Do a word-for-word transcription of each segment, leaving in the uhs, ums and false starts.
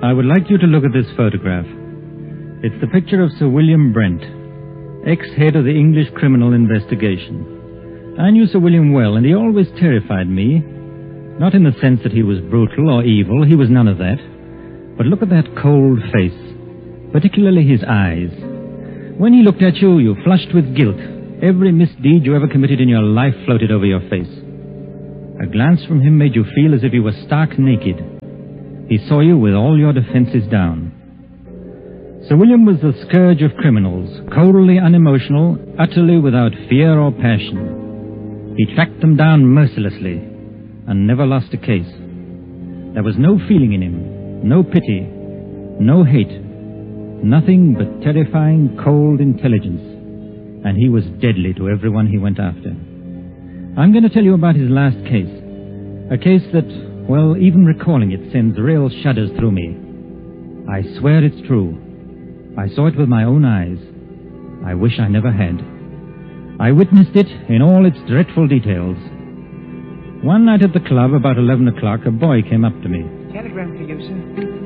I would like you to look at this photograph. It's the picture of Sir William Brent, ex-head of the English Criminal Investigation. I knew Sir William well, and he always terrified me. Not in the sense that he was brutal or evil. He was none of that. But look at that cold face, particularly his eyes. When he looked at you, you flushed with guilt. Every misdeed you ever committed in your life floated over your face. A glance from him made you feel as if you were stark naked. He saw you with all your defenses down. Sir William was the scourge of criminals, coldly unemotional, utterly without fear or passion. He tracked them down mercilessly and never lost a case. There was no feeling in him, no pity, no hate, nothing but terrifying, cold intelligence. And he was deadly to everyone he went after. I'm going to tell you about his last case. A case that, well, even recalling it sends real shudders through me. I swear it's true. I saw it with my own eyes. I wish I never had. I witnessed it in all its dreadful details. One night at the club, about eleven o'clock, a boy came up to me. Telegram for you, sir.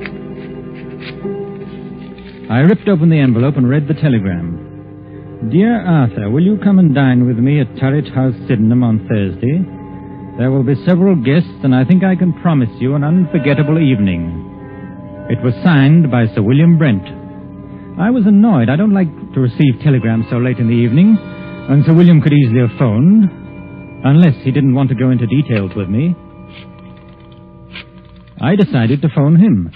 I ripped open the envelope and read the telegram. Dear Arthur, will you come and dine with me at Turret House, Sydenham on Thursday? There will be several guests, and I think I can promise you an unforgettable evening. It was signed by Sir William Brent. I was annoyed. I don't like to receive telegrams so late in the evening, and Sir William could easily have phoned, unless he didn't want to go into details with me. I decided to phone him.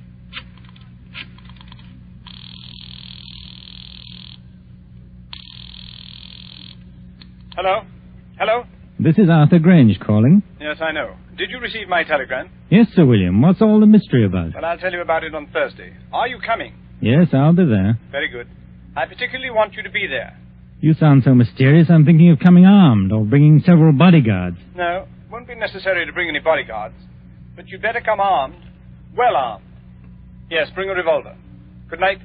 Hello? Hello? This is Arthur Grange calling. Yes, I know. Did you receive my telegram? Yes, Sir William. What's all the mystery about? Well, I'll tell you about it on Thursday. Are you coming? Yes, I'll be there. Very good. I particularly want you to be there. You sound so mysterious, I'm thinking of coming armed or bringing several bodyguards. No, it won't be necessary to bring any bodyguards. But you'd better come armed. Well armed. Yes, bring a revolver. Good night.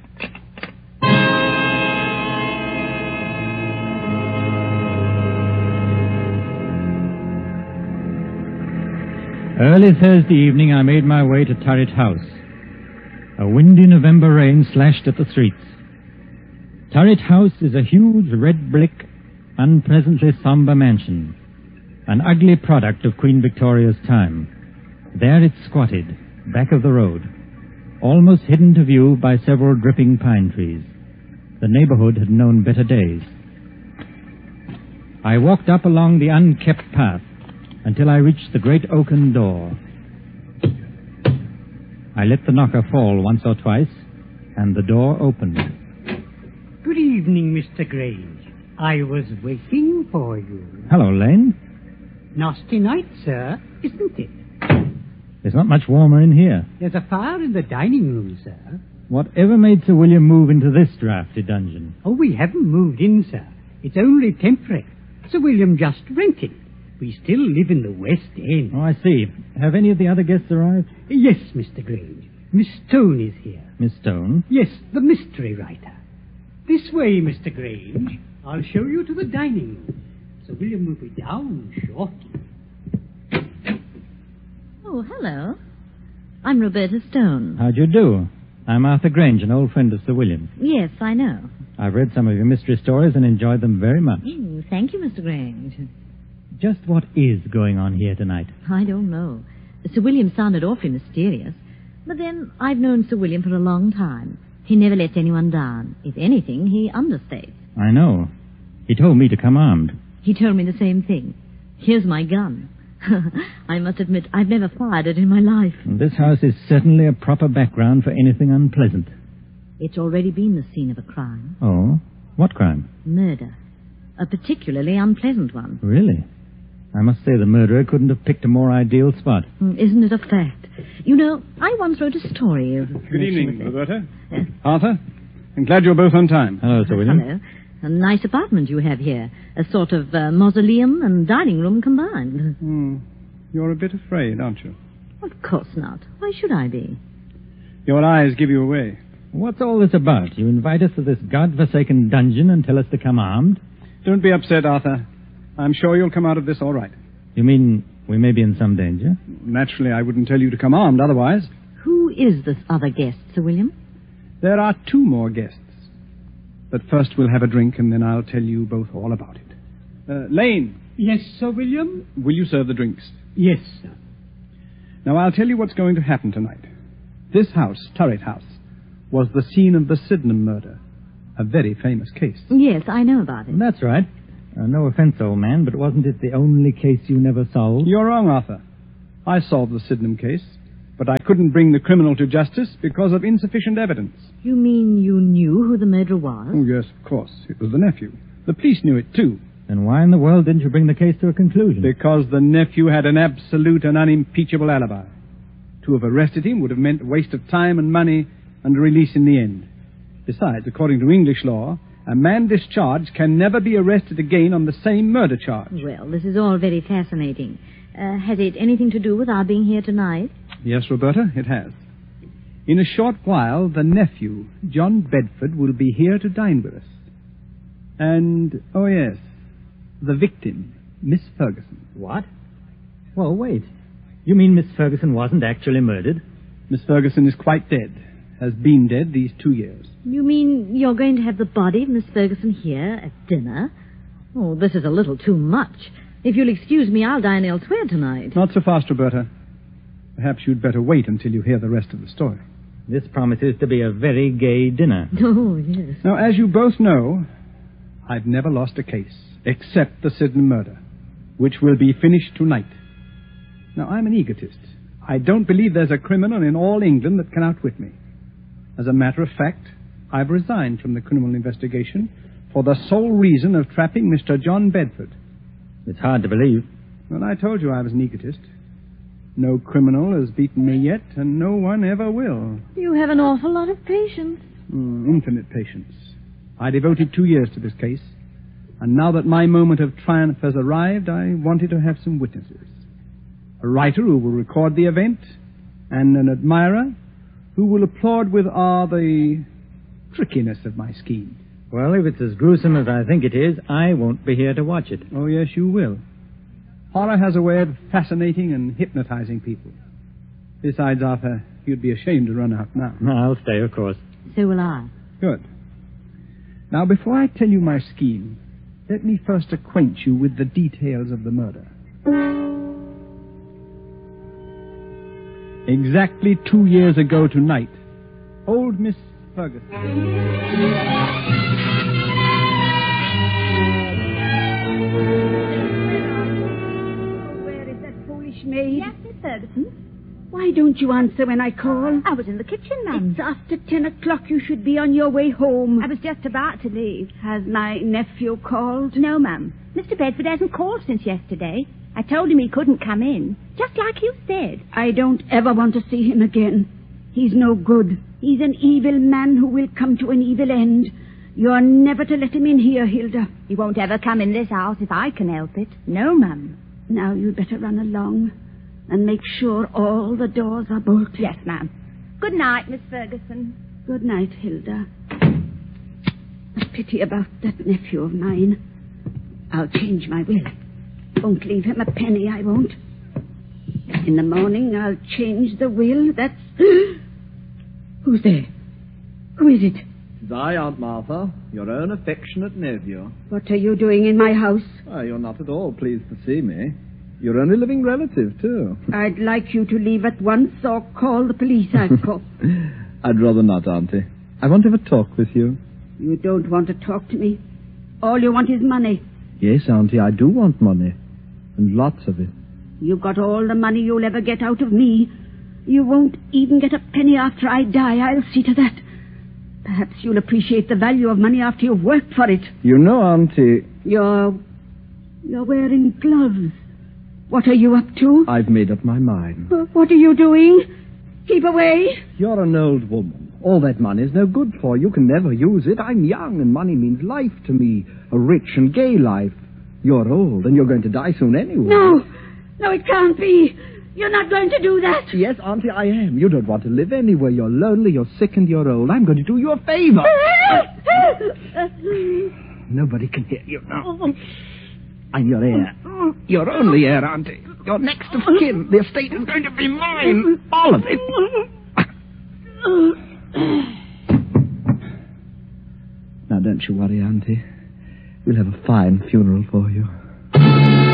Early Thursday evening, I made my way to Turret House. A windy November rain slashed at the streets. Turret House is a huge red brick, unpleasantly somber mansion, an ugly product of Queen Victoria's time. There it squatted, back of the road, almost hidden to view by several dripping pine trees. The neighborhood had known better days. I walked up along the unkept path until I reached the great oaken door. I let the knocker fall once or twice, and the door opened. Good evening, Mister Grange. I was waiting for you. Hello, Lane. Nasty night, sir, isn't it? It's not much warmer in here. There's a fire in the dining room, sir. Whatever made Sir William move into this drafty dungeon? Oh, we haven't moved in, sir. It's only temporary. Sir William just rented. We still live in the West End. Oh, I see. Have any of the other guests arrived? Yes, Mister Grange. Miss Stone is here. Miss Stone? Yes, the mystery writer. This way, Mister Grange. I'll show you to the dining room. Sir William will be down shortly. Oh, hello. I'm Roberta Stone. How'd you do? I'm Arthur Grange, an old friend of Sir William. Yes, I know. I've read some of your mystery stories and enjoyed them very much. Mm, thank you, Mister Grange. Just what is going on here tonight? I don't know. Sir William sounded awfully mysterious. But then, I've known Sir William for a long time. He never lets anyone down. If anything, he understates. I know. He told me to come armed. He told me the same thing. Here's my gun. I must admit, I've never fired it in my life. This house is certainly a proper background for anything unpleasant. It's already been the scene of a crime. Oh? What crime? Murder. A particularly unpleasant one. Really? I must say the murderer couldn't have picked a more ideal spot. Isn't it a fact? You know, I once wrote a story of... Good evening, Roberta. Yes. Arthur, I'm glad you're both on time. Hello, Sir William. Hello. A nice apartment you have here. A sort of uh, mausoleum and dining room combined. Hmm. You're a bit afraid, aren't you? Of course not. Why should I be? Your eyes give you away. What's all this about? You invite us to this godforsaken dungeon and tell us to come armed? Don't be upset, Arthur. I'm sure you'll come out of this all right. You mean we may be in some danger? Naturally, I wouldn't tell you to come armed otherwise. Who is this other guest, Sir William? There are two more guests. But first we'll have a drink, and then I'll tell you both all about it. Uh, Lane. Yes, Sir William? Will you serve the drinks? Yes, sir. Now, I'll tell you what's going to happen tonight. This house, Turret House, was the scene of the Sydenham murder. A very famous case. Yes, I know about it. That's right. Uh, no offense, old man, but wasn't it the only case you never solved? You're wrong, Arthur. I solved the Sydenham case, but I couldn't bring the criminal to justice because of insufficient evidence. You mean you knew who the murderer was? Oh, yes, of course. It was the nephew. The police knew it, too. Then why in the world didn't you bring the case to a conclusion? Because the nephew had an absolute and unimpeachable alibi. To have arrested him would have meant a waste of time and money and a release in the end. Besides, according to English law, a man discharged can never be arrested again on the same murder charge. Well, this is all very fascinating. Uh, has it anything to do with our being here tonight? Yes, Roberta, it has. In a short while, the nephew, John Bedford, will be here to dine with us. And, oh yes, the victim, Miss Ferguson. What? Well, wait. You mean Miss Ferguson wasn't actually murdered? Miss Ferguson is quite dead. Has been dead these two years. You mean you're going to have the body of Miss Ferguson here at dinner? Oh, this is a little too much. If you'll excuse me, I'll dine elsewhere tonight. Not so fast, Roberta. Perhaps you'd better wait until you hear the rest of the story. This promises to be a very gay dinner. Oh, yes. Now, as you both know, I've never lost a case, except the Sydenham murder, which will be finished tonight. Now, I'm an egotist. I don't believe there's a criminal in all England that can outwit me. As a matter of fact, I've resigned from the criminal investigation for the sole reason of trapping Mister John Bedford. It's hard to believe. Well, I told you I was an egotist. No criminal has beaten me yet, and no one ever will. You have an awful lot of patience. Mm, infinite patience. I devoted two years to this case, and now that my moment of triumph has arrived, I wanted to have some witnesses. A writer who will record the event, and an admirer who will applaud with awe the trickiness of my scheme. Well, if it's as gruesome as I think it is, I won't be here to watch it. Oh, yes, you will. Horror has a way of fascinating and hypnotizing people. Besides, Arthur, you'd be ashamed to run out now. I'll stay, of course. So will I. Good. Now, before I tell you my scheme, let me first acquaint you with the details of the murder. Exactly two years ago tonight, old Miss Ferguson. Where is that foolish maid? Yes, Miss Ferguson. Why don't you answer when I call? I was in the kitchen, ma'am. It's after ten o'clock. You should be on your way home. I was just about to leave. Has my nephew called? No, ma'am. Mister Bedford hasn't called since yesterday. I told him he couldn't come in, just like you said. I don't ever want to see him again. He's no good. He's an evil man who will come to an evil end. You're never to let him in here, Hilda. He won't ever come in this house if I can help it. No, ma'am. Now you'd better run along and make sure all the doors are bolted. Yes, ma'am. Good night, Miss Ferguson. Good night, Hilda. A pity about that nephew of mine. I'll change my will. Won't leave him a penny, I won't. In the morning, I'll change the will. That's... Who's there? Who is it? It's I, Aunt Martha, your own affectionate nephew. What are you doing in my house? Oh, you're not at all pleased to see me. Your only living relative, too. I'd like you to leave at once or call the police, Uncle. I'd rather not, Auntie. I want to have a talk with you. You don't want to talk to me. All you want is money. Yes, Auntie, I do want money. And lots of it. You've got all the money you'll ever get out of me. You won't even get a penny after I die. I'll see to that. Perhaps you'll appreciate the value of money after you've worked for it. You know, Auntie... You're... You're wearing gloves. What are you up to? I've made up my mind. What are you doing? Keep away. You're an old woman. All that money's no good for you. You can never use it. I'm young, and money means life to me. A rich and gay life. You're old, and you're going to die soon anyway. No. No, it can't be. You're not going to do that. Yes, Auntie, I am. You don't want to live anywhere. You're lonely, you're sick, and you're old. I'm going to do you a favor. Nobody can hear you now. I'm your heir. Your only heir, Auntie. You're next of kin. The estate is going to be mine. All of it. Now, don't you worry, Auntie. We'll have a fine funeral for you.